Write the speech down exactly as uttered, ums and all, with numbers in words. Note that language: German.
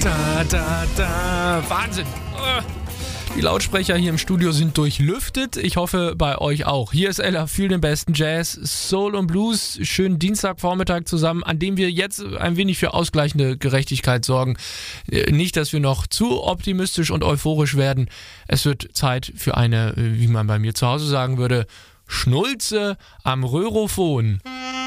Da, da, da. Wahnsinn. Die Lautsprecher hier im Studio sind durchlüftet. Ich hoffe, bei euch auch. Hier ist Ella, fühl den besten Jazz, Soul und Blues. Schönen Dienstagvormittag zusammen, an dem wir jetzt ein wenig für ausgleichende Gerechtigkeit sorgen. Nicht, dass wir noch zu optimistisch und euphorisch werden. Es wird Zeit für eine, wie man bei mir zu Hause sagen würde, Schnulze am Röhrophon.